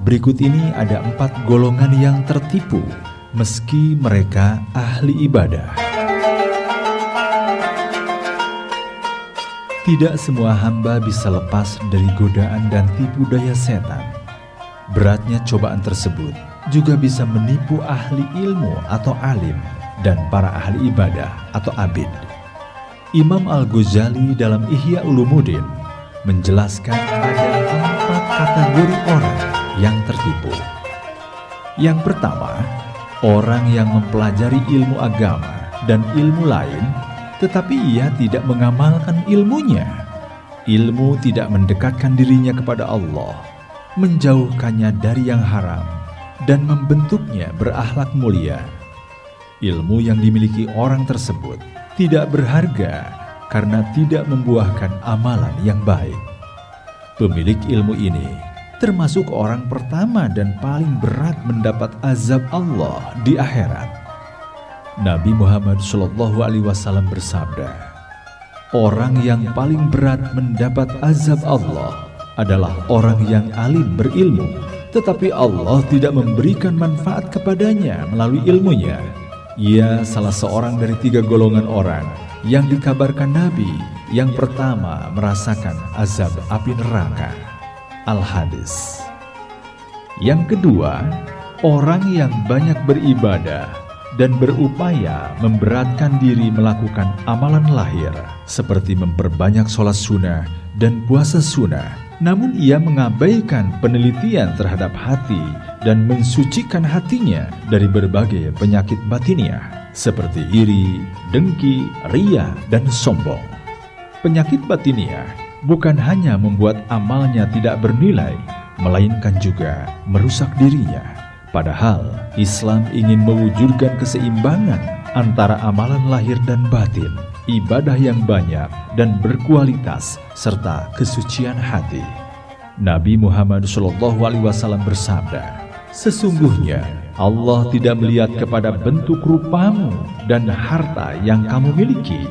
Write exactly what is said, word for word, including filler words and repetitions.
Berikut ini ada empat golongan yang tertipu meski mereka ahli ibadah. Tidak semua hamba bisa lepas dari godaan dan tipu daya setan. Beratnya cobaan tersebut juga bisa menipu ahli ilmu atau alim dan para ahli ibadah atau abid. Imam Al-Ghazali dalam Ihya Ulumuddin menjelaskan ada empat kategori orang yang tertipu. Yang pertama, orang yang mempelajari ilmu agama dan ilmu lain, tetapi ia tidak mengamalkan ilmunya. Ilmu tidak mendekatkan dirinya kepada Allah, menjauhkannya dari yang haram, dan membentuknya berakhlak mulia. Ilmu yang dimiliki orang tersebut tidak berharga karena tidak membuahkan amalan yang baik. Pemilik ilmu ini termasuk orang pertama dan paling berat mendapat azab Allah di akhirat. Nabi Muhammad shallallahu alaihi wasallam bersabda, orang yang paling berat mendapat azab Allah adalah orang yang alim berilmu, tetapi Allah tidak memberikan manfaat kepadanya melalui ilmunya. Ia salah seorang dari tiga golongan orang yang dikabarkan Nabi yang pertama merasakan azab api neraka. Al-Hadis. Yang kedua, orang yang banyak beribadah dan berupaya memberatkan diri melakukan amalan lahir seperti memperbanyak sholat sunnah dan puasa sunnah, namun ia mengabaikan penelitian terhadap hati dan mensucikan hatinya dari berbagai penyakit batiniah seperti iri, dengki, riya, dan sombong. Penyakit batiniah bukan hanya membuat amalnya tidak bernilai, melainkan juga merusak dirinya. Padahal Islam ingin mewujudkan keseimbangan antara amalan lahir dan batin, ibadah yang banyak dan berkualitas, serta kesucian hati. Nabi Muhammad shallallahu alaihi wasallam bersabda, sesungguhnya Allah tidak melihat kepada bentuk rupamu dan harta yang kamu miliki,